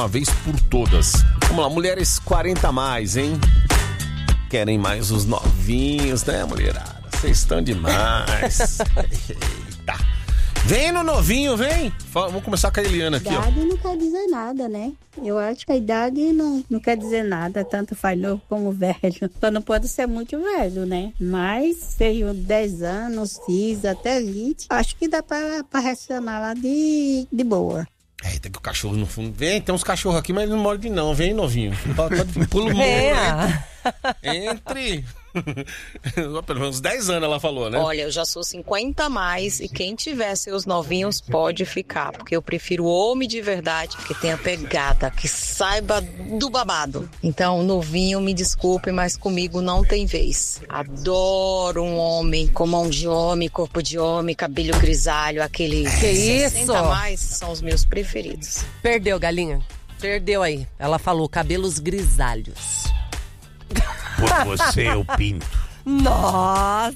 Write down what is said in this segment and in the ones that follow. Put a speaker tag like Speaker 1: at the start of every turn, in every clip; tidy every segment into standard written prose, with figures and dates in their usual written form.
Speaker 1: uma vez por todas. Vamos lá, mulheres 40 a mais, hein? Querem mais os novinhos, né, mulherada? Vocês estão demais. Eita. Vem no novinho, vem. Vamos começar com a Eliana aqui, ó.
Speaker 2: A idade não quer dizer nada, né? Eu acho que a idade não quer dizer nada, tanto faz novo como velho. Só não pode ser muito velho, né? Mas, seja 10 anos, 15, até 20, acho que dá pra reacionar lá de boa.
Speaker 1: É, tem que o cachorro no fundo. Vem, tem uns cachorros aqui, mas não morde não. Vem, novinho. Pode vir, pula o muro. Entre. Pelo menos 10 anos ela falou, né?
Speaker 3: Olha, eu já sou 50 a mais e quem tiver seus novinhos pode ficar, porque eu prefiro homem de verdade, que tenha pegada, que saiba do babado. Então, novinho, me desculpe, mas comigo não tem vez. Adoro um homem com mão de homem, corpo de homem, cabelo grisalho, aquele...
Speaker 4: Que isso?
Speaker 3: 60 a mais são os meus preferidos.
Speaker 4: Perdeu, galinha. Perdeu aí. Ela falou cabelos grisalhos.
Speaker 5: Por você eu pinto.
Speaker 4: Nossa!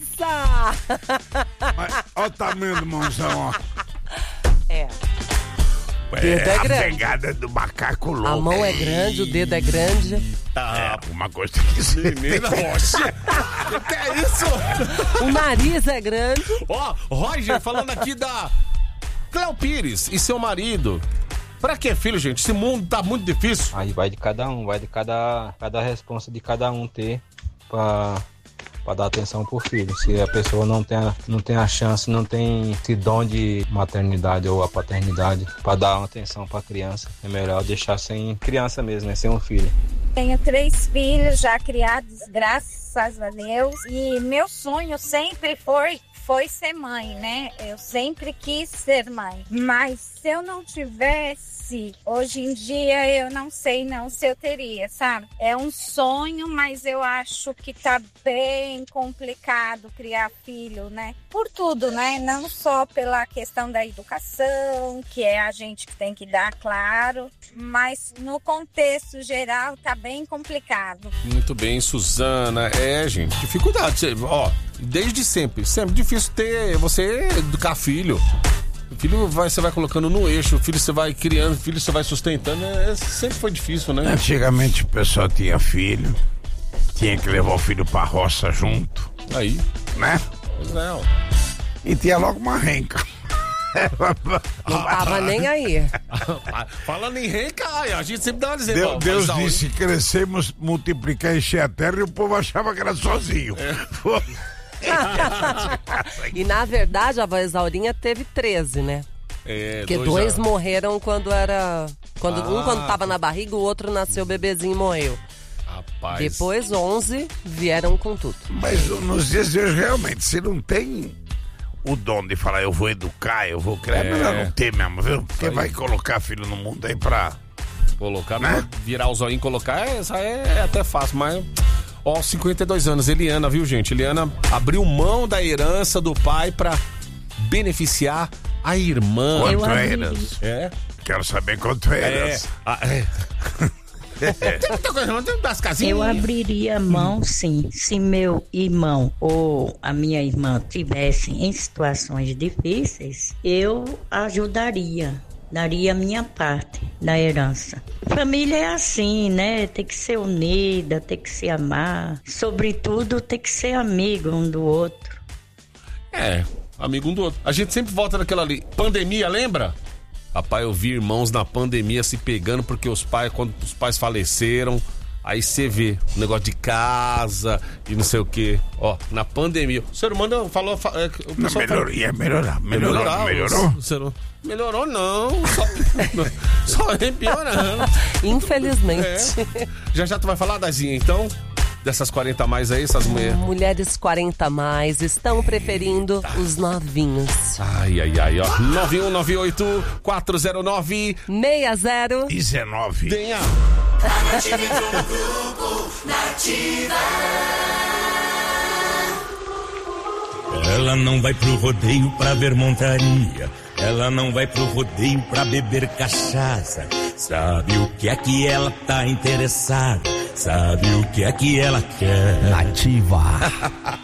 Speaker 5: Olha o tamanho do mãozão, ó.
Speaker 4: É. Dedo é
Speaker 5: a
Speaker 4: grande.
Speaker 5: pegada do macaco louco.
Speaker 4: A mão é grande, o dedo é grande.
Speaker 5: Tá, uma coisa tem que ser.
Speaker 1: Menina, Rocha. Que é isso?
Speaker 4: O nariz é grande.
Speaker 1: Ó, Roger, falando aqui da Cléo Pires e seu marido. Pra que filho, gente? Esse mundo tá muito difícil.
Speaker 6: Aí vai de cada um, vai de cada responsa de cada um ter pra dar atenção pro filho. Se a pessoa não tem a chance, não tem esse dom de maternidade ou a paternidade pra dar uma atenção pra criança, é melhor deixar sem criança mesmo, né? Sem um filho.
Speaker 7: Tenho 3 filhos já criados, graças a Deus, e meu sonho sempre foi ser mãe, né? Eu sempre quis ser mãe, mas se eu não tivesse, hoje em dia eu não sei não se eu teria, sabe? É um sonho, mas eu acho que tá bem complicado criar filho, né? Por tudo, né? Não só pela questão da educação, que é a gente que tem que dar, claro, mas no contexto geral tá bem complicado.
Speaker 1: Muito bem, Suzana. É, gente, dificuldade. Ó, desde sempre difícil ter, você educar filho. O filho você vai colocando no eixo, o filho você vai criando, o filho você vai sustentando. Sempre foi difícil, né?
Speaker 5: Antigamente o pessoal tinha filho, tinha que levar o filho pra roça junto.
Speaker 1: Aí.
Speaker 5: Né?
Speaker 1: Pois é, ó.
Speaker 5: E tinha logo uma renca.
Speaker 4: Não tava nem aí.
Speaker 1: Falando em renca, a gente sempre dá uma dizer.
Speaker 5: Deus disse crescer, multiplicar, encher a terra, e o povo achava que era sozinho.
Speaker 4: E na verdade a voz Aurinha teve 13, né? Porque 2 morreram quando era. Um tava na barriga, o outro nasceu bebezinho e morreu.
Speaker 1: Rapaz.
Speaker 4: Depois 11 vieram com tudo.
Speaker 5: Mas nos dias de hoje, realmente, se não tem o dom de falar, eu vou educar, eu vou criar, melhor não ter mesmo, viu? Porque vai colocar filho no mundo aí pra...
Speaker 1: Colocar, né? Virar o zoinho e colocar, essa é até fácil, mas... Ó, 52 anos, Eliana, viu, gente? Eliana abriu mão da herança do pai pra beneficiar a irmã.
Speaker 5: Quanto é herança? Quero saber quanto é herança.
Speaker 2: Eu abriria mão, sim. Se meu irmão ou a minha irmã tivessem em situações difíceis, eu ajudaria. Daria a minha parte da herança. Família é assim, né? Tem que ser unida, tem que se amar. Sobretudo, tem que ser amigo um do outro.
Speaker 1: Amigo um do outro. A gente sempre volta naquela ali. Pandemia, lembra? Rapaz, eu vi irmãos na pandemia se pegando porque quando os pais faleceram, aí você vê o negócio de casa e não sei o quê. Ó, na pandemia. O ser humano falou... O pessoal
Speaker 5: ia melhorar.
Speaker 1: Melhorou? Melhorou não, só piorando.
Speaker 4: Infelizmente.
Speaker 1: Já tu vai falar, Dazinha, então? Dessas 40 a mais aí, essas mulheres?
Speaker 4: Mulheres 40 a mais estão preferindo os novinhos.
Speaker 1: Ai, ó. 9198-409
Speaker 4: 6019.
Speaker 1: Venha.
Speaker 8: Nativa entrou no grupo Nativa.
Speaker 9: Ela não vai pro rodeio pra ver montaria. Ela não vai pro rodeio pra beber cachaça. Sabe o que é que ela tá interessada? Sabe o que é que ela quer?
Speaker 10: Nativa.